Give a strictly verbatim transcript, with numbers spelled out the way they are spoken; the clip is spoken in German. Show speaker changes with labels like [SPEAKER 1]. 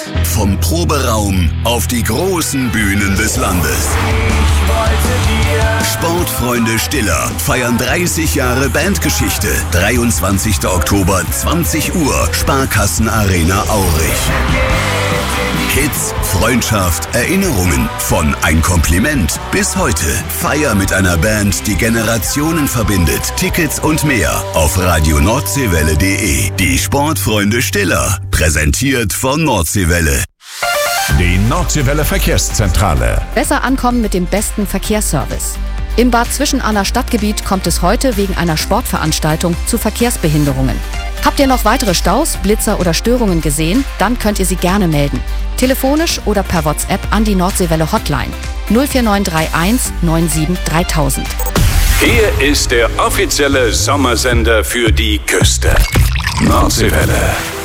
[SPEAKER 1] Vom Proberaum auf die großen Bühnen des Landes. Sportfreunde Stiller feiern dreißig Jahre Bandgeschichte. dreiundzwanzigster Oktober, zwanzig Uhr, Sparkassenarena Aurich. Hits, Freundschaft, Erinnerungen, von Ein Kompliment bis heute. Feier mit einer Band, die Generationen verbindet. Tickets und mehr auf radio nordseewelle punkt de. Die Sportfreunde Stiller, präsentiert von Nordseewelle.
[SPEAKER 2] Die Nordseewelle Verkehrszentrale.
[SPEAKER 3] Besser ankommen mit dem besten Verkehrsservice. Im Bad Zwischenahner Stadtgebiet kommt es heute wegen einer Sportveranstaltung zu Verkehrsbehinderungen. Habt ihr noch weitere Staus, Blitzer oder Störungen gesehen? Dann könnt ihr sie gerne melden. Telefonisch oder per WhatsApp an die Nordseewelle Hotline null vier neun drei eins neun sieben dreitausend.
[SPEAKER 2] Hier ist der offizielle Sommersender für die Küste. Nordseewelle.